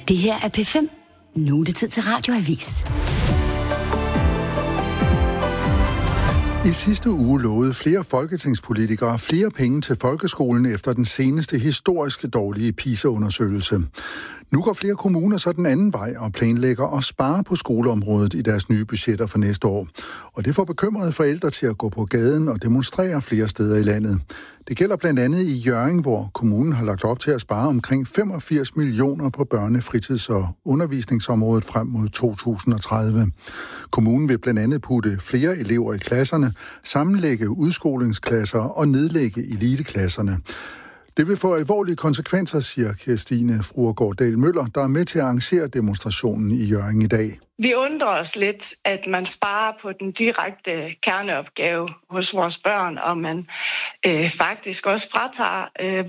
Det her er P5. Nu er det tid til Radioavis. I sidste uge lovede flere folketingspolitikere flere penge til folkeskolen efter den seneste historiske dårlige PISA-undersøgelse. Nu går flere kommuner så den anden vej og planlægger at spare på skoleområdet i deres nye budgetter for næste år. Og det får bekymrede forældre til at gå på gaden og demonstrere flere steder i landet. Det gælder blandt andet i Hjørring, hvor kommunen har lagt op til at spare omkring 85 millioner på børne-, fritids- og undervisningsområdet frem mod 2030. Kommunen vil blandt andet putte flere elever i klasserne, sammenlægge udskolingsklasser og nedlægge eliteklasserne. Det vil få alvorlige konsekvenser, siger Kirstine Fruergaard Dahl Møller, der er med til at arrangere demonstrationen i Hjørring i dag. Vi undrer os lidt, at man sparer på den direkte kerneopgave hos vores børn, og man faktisk også fratager